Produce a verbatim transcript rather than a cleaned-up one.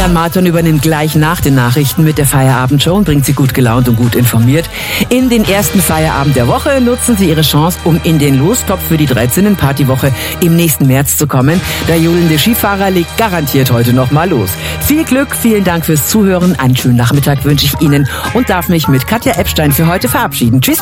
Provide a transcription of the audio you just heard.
Jan Marton übernimmt gleich nach den Nachrichten mit der Feierabendshow und bringt Sie gut gelaunt und gut informiert. In den ersten Feierabend der Woche nutzen Sie Ihre Chance, um in den Lostopf für die dreizehnten Partywoche im nächsten März zu kommen. Der johlende Skifahrer legt garantiert heute noch mal los. Viel Glück, vielen Dank fürs Zuhören. Einen schönen Nachmittag wünsche ich Ihnen und darf mich mit Katja Epstein für heute verabschieden. Tschüss.